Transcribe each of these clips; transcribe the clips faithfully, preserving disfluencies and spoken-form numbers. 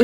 food,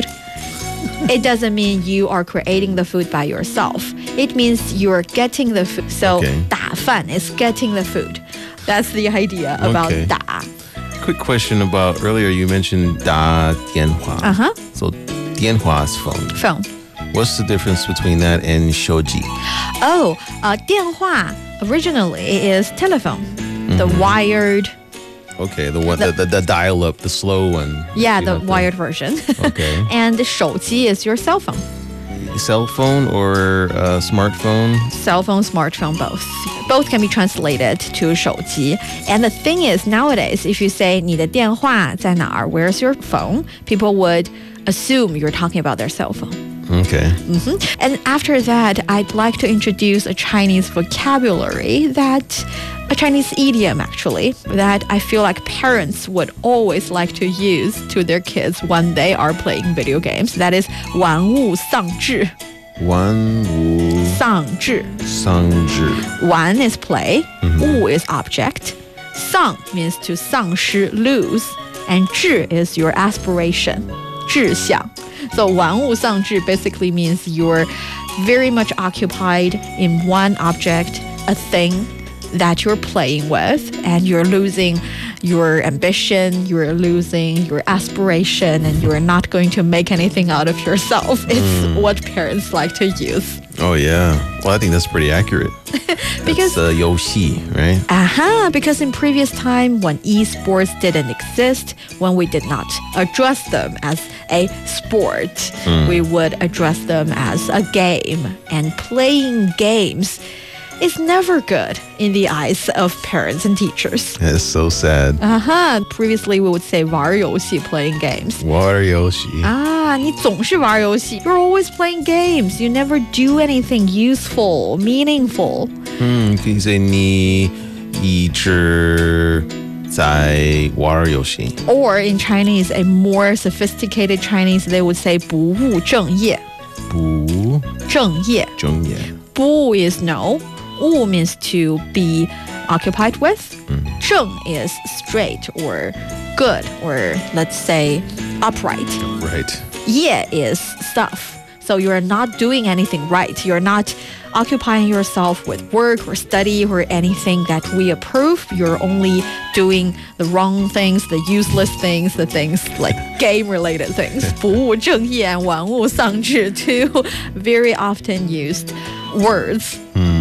it doesn't mean you are creating the food by yourself. It means you're getting the food. So Okay. 打饭 is getting the food. That's the idea about Okay. 打. Quick question about earlier you mentioned 打电话. Uh-huh. So 电话 is phone. Phone. What's the difference between that and 手机? Oh, uh, 电话 originally is telephone. The wired, Okay, the one the, the, the dial up, the slow one. yeah, You the know, wired version. Okay. And 手机 is your cell phone. Cell phone or uh, smartphone? Cell phone, smartphone, both. Both can be translated to 手机. And the thing is, nowadays, if you say 你的电话在哪儿, where's your phone? People would assume you're talking about their cell phone. Okay. Mm-hmm. And after that, I'd like to introduce a Chinese vocabulary that, a Chinese idiom actually, that I feel like parents would always like to use to their kids when they are playing video games. That is 玩物丧志. 玩物丧志. 丧志. 玩 is play, 物 is object, 丧 means to 丧失, lose, and 志 is your aspiration, 志向. So 玩物丧志 basically means you're very much occupied in one object, a thing that you're playing with, and you're losing your ambition, you're losing your aspiration, and you're not going to make anything out of yourself. It's what parents like to use. Oh, yeah. Well, I think that's pretty accurate. Because That's uh, 游戏, right? Aha, because in previous time when esports didn't exist, when we did not address them as a sport, we would address them as a game. And playing games is never good in the eyes of parents and teachers. That's so sad. Aha, previously we would say 玩游戏, playing games. 玩游戏. Ah, 你总是玩游戏. You're always playing games. You never do anything useful, meaningful. Hmm, can you say 你一直在玩游戏? Or in Chinese, a more sophisticated Chinese, they would say 不务正业. 不正业. 正业. 不 is no. 务 means to be occupied with. 正 is straight or good, or let's say upright. Right. 业 is stuff. So you're not doing anything right. You're not occupying yourself with work or study or anything that we approve. You're only doing the wrong things, the useless things, the things like game-related things. 不务正业, 玩物丧志, two very often used words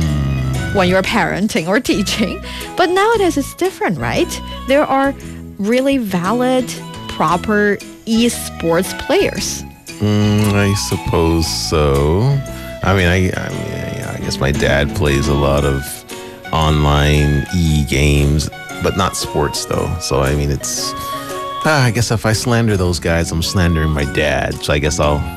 when you're parenting or teaching. But nowadays it's different, right? There are really valid, proper esports players. Mm, I suppose so. I mean, I, I mean, I guess my dad plays a lot of online e-games, but not sports though. So I mean, it's. Ah, I guess if I slander those guys, I'm slandering my dad. So I guess I'll.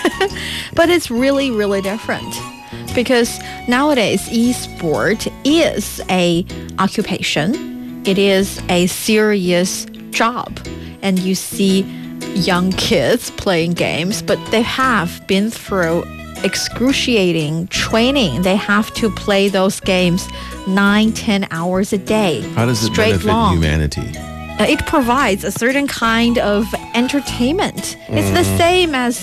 But it's really, really different. Because nowadays, e-sport is a occupation. It is a serious job. And you see young kids playing games, but they have been through excruciating training. They have to play those games nine, ten hours a day. How does it straight benefit long. humanity? Uh, It provides a certain kind of entertainment. It's the same as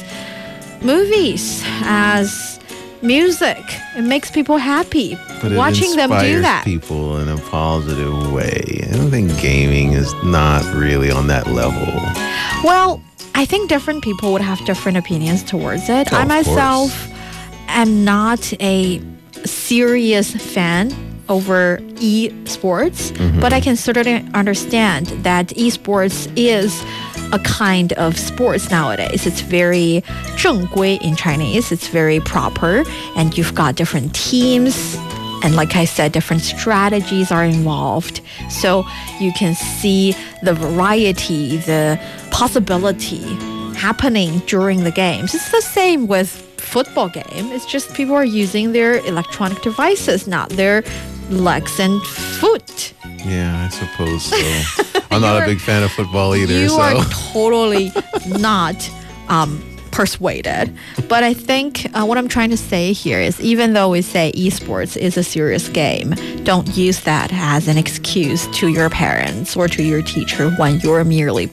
movies, as music. It makes people happy. But it Watching them do inspires that. people in a positive way. I don't think gaming is not really on that level. Well, I think different people would have different opinions towards it. Oh, I of myself course. am not a serious fan over esports, but I can certainly understand that esports is a kind of sports nowadays. It's very 正规 in Chinese. It's very proper, and you've got different teams. And like I said, different strategies are involved. So you can see the variety, the possibility happening during the games. It's the same with football game. It's just people are using their electronic devices, not their legs and foot. Yeah, I suppose so. I'm not a big fan of football either. You so. are totally not um, persuaded. But I think uh, what I'm trying to say here is, even though we say esports is a serious game, don't use that as an excuse to your parents or to your teacher when you're merely